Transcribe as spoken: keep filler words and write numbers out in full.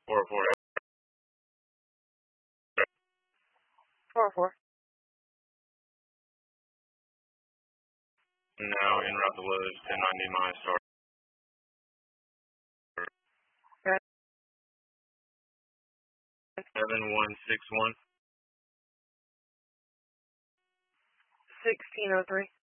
four oh four. four oh four. Now en route to Willows, ten ninety miles start. seven one six one. sixteen oh three.